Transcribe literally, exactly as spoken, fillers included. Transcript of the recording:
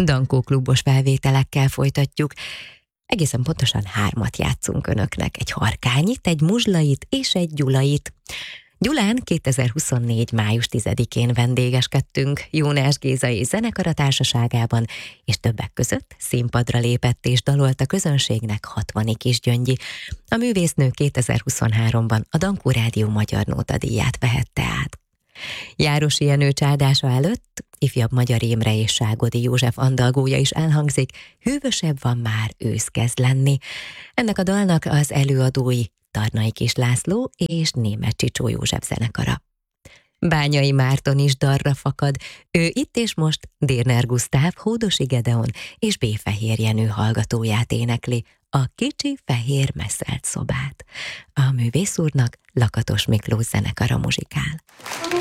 Dankó klubos felvételekkel folytatjuk. Egészen pontosan hármat játszunk önöknek. Egy Harkányit, egy Muzslait és egy Gyulait. Gyulán kétezer-huszonnégy. május tizedikén vendégeskedtünk Jónás Géza zenekara társaságában, és többek között színpadra lépett és dalolt a közönségnek Hatvani Kisgyöngyi. A művésznő kétezer-huszonháromban a Dankó Rádió Magyar Nóta díját vehette át. Járosi Jenő csádása előtt ifjabb Magyar Émre és Ságodi József andalgója is elhangzik, hűvösebb van már, ősz kezd lenni. Ennek a dalnak az előadói Tarnai Kis László és Németh Csicsó József zenekara. Bányai Márton is dalra fakad, ő itt és most Dérner Gusztáv, Hódosi Gedeon és B. Fehér Jenő hallgatóját énekli, a Kicsi Fehér Messzelt Szobát. A művész úrnak Lakatos Miklós zenekara muzsikál.